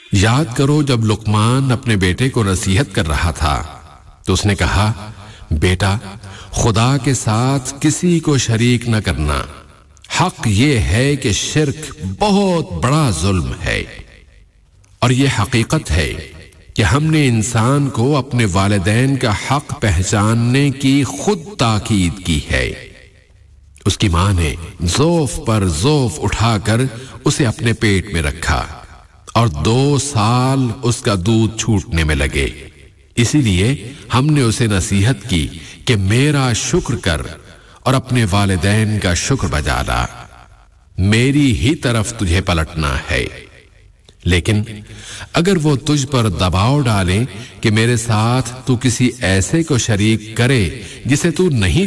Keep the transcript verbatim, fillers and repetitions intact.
याद करो जब लुकमान अपने बेटे को नसीहत कर रहा था तो उसने कहा, बेटा, खुदा के साथ किसी को शरीक न करना। हक ये है कि शिर्क बहुत बड़ा जुल्म है और ये हकीकत है कि हमने इंसान को अपने वालिदैन का हक पहचानने की खुद ताकीद की है। उसकी मां ने ज़ोफ पर ज़ोफ उठाकर उसे अपने पेट में रखा और दो साल उसका दूध छूटने में लगे। इसीलिए हमने उसे नसीहत की कि मेरा शुक्र कर और अपने वालिदैन का शुक्र बजा ला, मेरी ही तरफ तुझे पलटना है। लेकिन अगर वो तुझ पर दबाव डालें कि मेरे साथ तू किसी ऐसे को शरीक करे जिसे तू नहीं